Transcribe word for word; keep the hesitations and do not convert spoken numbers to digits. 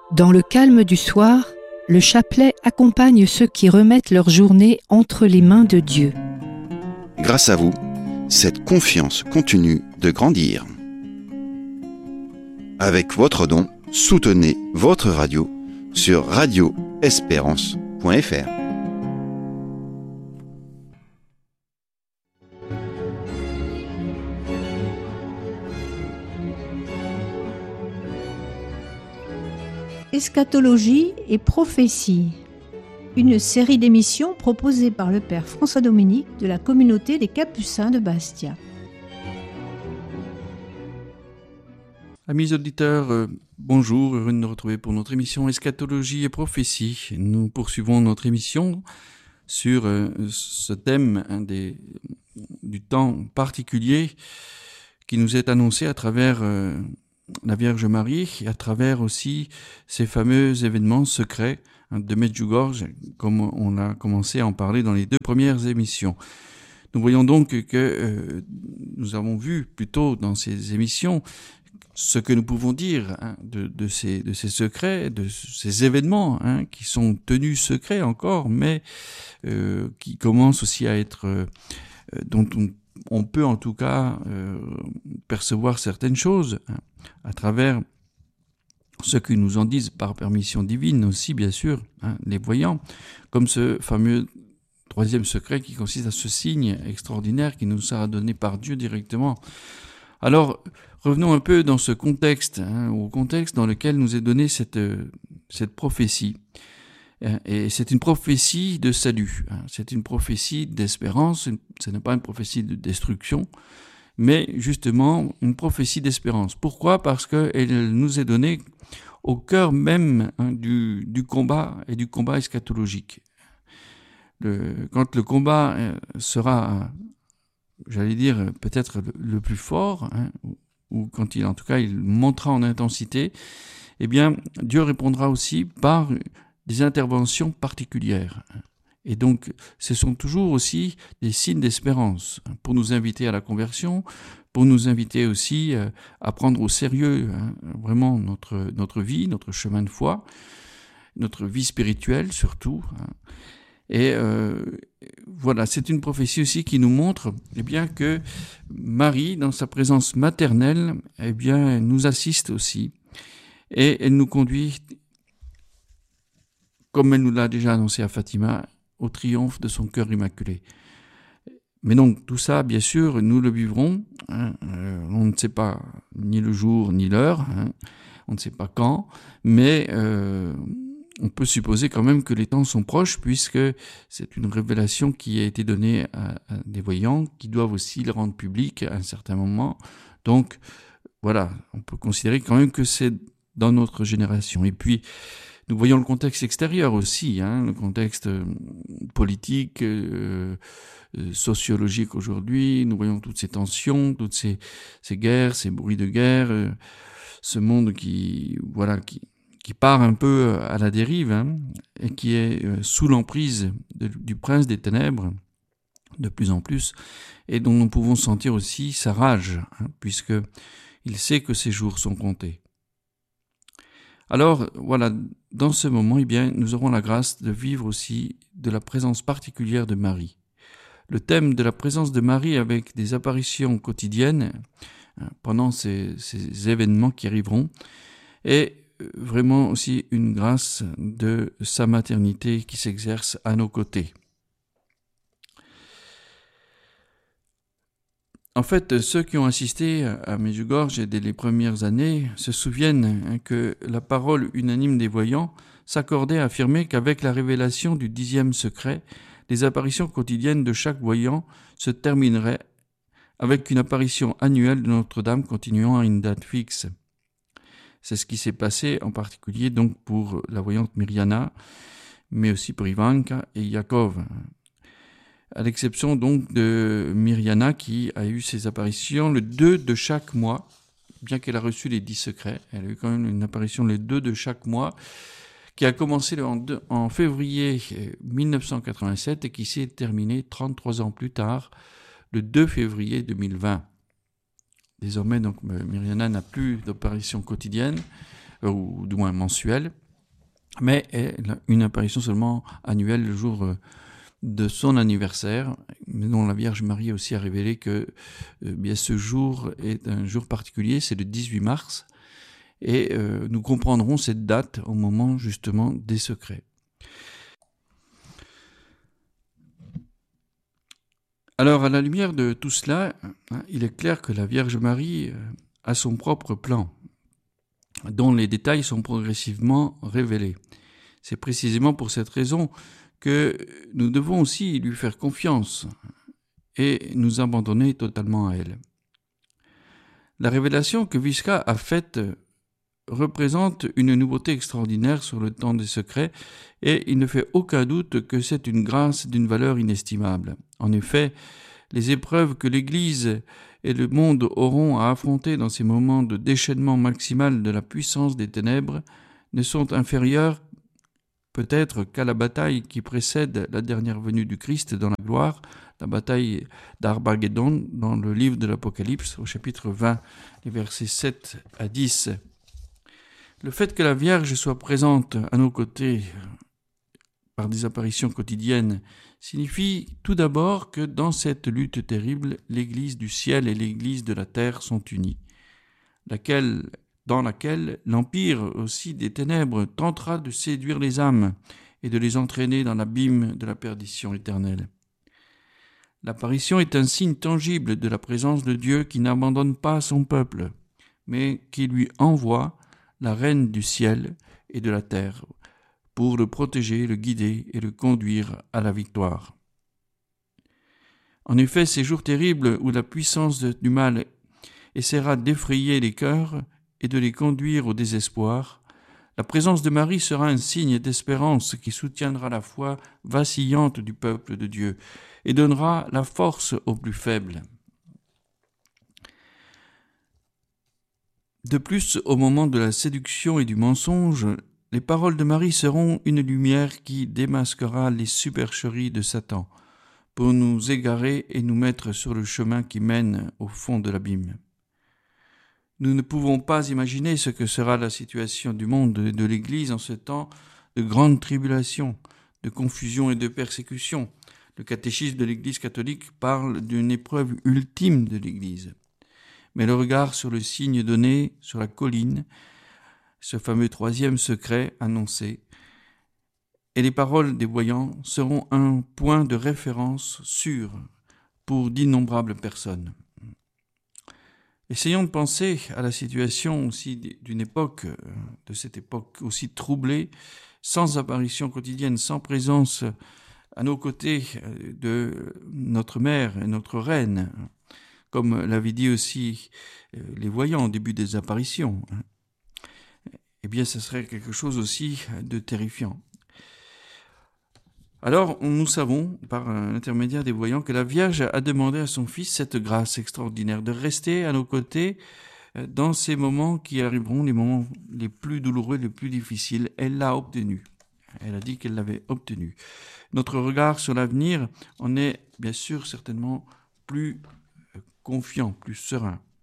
Dans le calme du soir, le chapelet accompagne ceux qui remettent leur journée entre les mains de Dieu. Grâce à vous, cette confiance continue de grandir. Avec votre don, soutenez votre radio sur radio espérance point f r. Eschatologie et prophétie, une série d'émissions proposée par le père François Dominique de la communauté des Capucins de Bastia. Amis auditeurs, euh, bonjour, heureux de nous retrouver pour notre émission Eschatologie et prophétie. Nous poursuivons notre émission sur euh, ce thème hein, des, du temps particulier qui nous est annoncé à travers euh, la Vierge Marie et à travers aussi ces fameux événements secrets hein, de Medjugorje, comme on a commencé à en parler dans les deux premières émissions. Nous voyons donc que euh, nous avons vu plutôt dans ces émissions ce que nous pouvons dire hein, de, de, ces, de ces secrets, de ces événements hein, qui sont tenus secrets encore, mais euh, qui commencent aussi à être, euh, dont on, on peut en tout cas euh, percevoir certaines choses hein, à travers ce qu'ils nous en disent par permission divine aussi, bien sûr, hein, les voyants, comme ce fameux troisième secret qui consiste à ce signe extraordinaire qui nous sera donné par Dieu directement. Alors, revenons un peu dans ce contexte, hein, au contexte dans lequel nous est donnée cette, cette prophétie. Et c'est une prophétie de salut, hein, c'est une prophétie d'espérance, ce n'est pas une prophétie de destruction, mais justement une prophétie d'espérance. Pourquoi ? Parce qu'elle nous est donnée au cœur même hein, du, du combat et du combat eschatologique. Le, quand le combat sera, j'allais dire, peut-être le, le plus fort, hein, ou quand il, en tout cas, il montera en intensité, eh bien, Dieu répondra aussi par des interventions particulières. Et donc, ce sont toujours aussi des signes d'espérance pour nous inviter à la conversion, pour nous inviter aussi à prendre au sérieux hein, vraiment notre, notre vie, notre chemin de foi, notre vie spirituelle surtout. Hein. Et euh, voilà, c'est une prophétie aussi qui nous montre eh bien, que Marie, dans sa présence maternelle, eh bien, nous assiste aussi et elle nous conduit, comme elle nous l'a déjà annoncé à Fatima, au triomphe de son cœur immaculé. Mais donc tout ça, bien sûr, nous le vivrons. Hein, euh, on ne sait pas ni le jour ni l'heure, hein, on ne sait pas quand, mais euh, on peut supposer quand même que les temps sont proches, puisque c'est une révélation qui a été donnée à, à des voyants, qui doivent aussi le rendre public à un certain moment. Donc voilà, on peut considérer quand même que c'est dans notre génération. Et puis, nous voyons le contexte extérieur aussi, hein, le contexte politique, euh, sociologique aujourd'hui. Nous voyons toutes ces tensions, toutes ces, ces guerres, ces bruits de guerre, euh, ce monde qui, voilà, qui, qui part un peu à la dérive hein, et qui est euh, sous l'emprise de, du prince des ténèbres de plus en plus, et dont nous pouvons sentir aussi sa rage, hein, puisque il sait que ses jours sont comptés. Alors, voilà, dans ce moment, eh bien, nous aurons la grâce de vivre aussi de la présence particulière de Marie. Le thème de la présence de Marie avec des apparitions quotidiennes hein, pendant ces, ces événements qui arriveront est vraiment aussi une grâce de sa maternité qui s'exerce à nos côtés. En fait, ceux qui ont assisté à Medjugorje dès les premières années se souviennent que la parole unanime des voyants s'accordait à affirmer qu'avec la révélation du dixième secret, les apparitions quotidiennes de chaque voyant se termineraient avec une apparition annuelle de Notre-Dame continuant à une date fixe. C'est ce qui s'est passé en particulier donc pour la voyante Mirjana, mais aussi pour Ivanka et Yakov. À l'exception donc de Mirjana qui a eu ses apparitions le deux de chaque mois, bien qu'elle a reçu les dix secrets, elle a eu quand même une apparition le deux de chaque mois, qui a commencé en, deux, en février dix-neuf cent quatre-vingt-sept et qui s'est terminée trente-trois ans plus tard, le deux février deux mille vingt. Désormais, donc, Mirjana n'a plus d'apparition quotidienne, ou du moins mensuelle, mais une apparition seulement annuelle le jour de son anniversaire, mais dont la Vierge Marie aussi a révélé que euh, bien, ce jour est un jour particulier, c'est le dix-huit mars, et euh, nous comprendrons cette date au moment justement des secrets. Alors, à la lumière de tout cela, hein, il est clair que la Vierge Marie euh, a son propre plan, dont les détails sont progressivement révélés. C'est précisément pour cette raison que nous devons aussi lui faire confiance et nous abandonner totalement à elle. La révélation que Viska a faite représente une nouveauté extraordinaire sur le temps des secrets et il ne fait aucun doute que c'est une grâce d'une valeur inestimable. En effet, les épreuves que l'Église et le monde auront à affronter dans ces moments de déchaînement maximal de la puissance des ténèbres ne sont inférieures peut-être qu'à la bataille qui précède la dernière venue du Christ dans la gloire, la bataille d'Armageddon dans le livre de l'Apocalypse au chapitre vingt, les versets sept à dix. Le fait que la Vierge soit présente à nos côtés par des apparitions quotidiennes signifie tout d'abord que dans cette lutte terrible, l'Église du ciel et l'Église de la terre sont unies, laquelle, dans laquelle l'empire aussi des ténèbres tentera de séduire les âmes et de les entraîner dans l'abîme de la perdition éternelle. L'apparition est un signe tangible de la présence de Dieu qui n'abandonne pas son peuple, mais qui lui envoie la reine du ciel et de la terre, pour le protéger, le guider et le conduire à la victoire. En effet, ces jours terribles où la puissance du mal essaiera d'effrayer les cœurs et de les conduire au désespoir, la présence de Marie sera un signe d'espérance qui soutiendra la foi vacillante du peuple de Dieu et donnera la force aux plus faibles. De plus, au moment de la séduction et du mensonge, les paroles de Marie seront une lumière qui démasquera les supercheries de Satan pour nous égarer et nous mettre sur le chemin qui mène au fond de l'abîme. Nous ne pouvons pas imaginer ce que sera la situation du monde et de l'Église en ce temps de grande tribulation, de confusion et de persécution. Le catéchisme de l'Église catholique parle d'une épreuve ultime de l'Église. Mais le regard sur le signe donné sur la colline, ce fameux troisième secret annoncé, et les paroles des voyants seront un point de référence sûr pour d'innombrables personnes. Essayons de penser à la situation aussi d'une époque, de cette époque aussi troublée, sans apparition quotidienne, sans présence à nos côtés de notre mère et notre reine, comme l'avaient dit aussi les voyants au début des apparitions. Eh bien, ce serait quelque chose aussi de terrifiant. Alors, nous savons, par l'intermédiaire des voyants, que la Vierge a demandé à son Fils cette grâce extraordinaire de rester à nos côtés dans ces moments qui arriveront, les moments les plus douloureux, les plus difficiles. Elle l'a obtenu. Elle a dit qu'elle l'avait obtenu. Notre regard sur l'avenir en est bien sûr certainement plus confiant, plus serein.